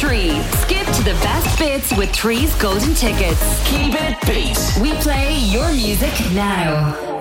3. Skip to the best bits with 3's golden tickets. Keep it beat. We play your music now.